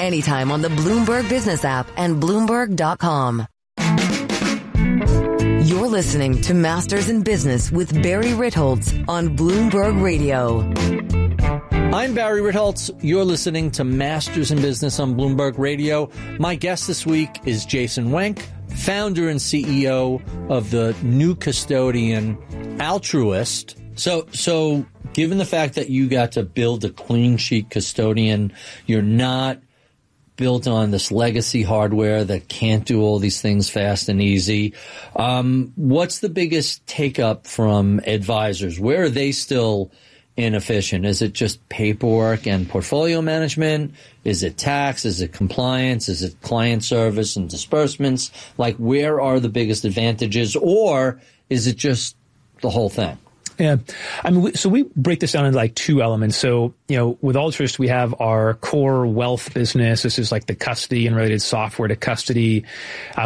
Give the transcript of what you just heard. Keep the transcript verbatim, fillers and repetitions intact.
anytime on the Bloomberg Business app and Bloomberg dot com. You're listening to Masters in Business with Barry Ritholtz on Bloomberg Radio. I'm Barry Ritholtz. You're listening to Masters in Business on Bloomberg Radio. My guest this week is Jason Wenk, founder and C E O of the New Custodian Altruist. So, so given the fact that you got to build a clean sheet custodian, you're not built on this legacy hardware that can't do all these things fast and easy. Um, what's the biggest take up from advisors? Where are they still inefficient? Is it just paperwork and portfolio management? Is it tax? Is it compliance? Is it client service and disbursements? Like, where are the biggest advantages, or is it just the whole thing? Yeah. I mean, so we break this down into like two elements. So, you know, with Altruist, we have our core wealth business. This is like the custody and related software to custody. Uh,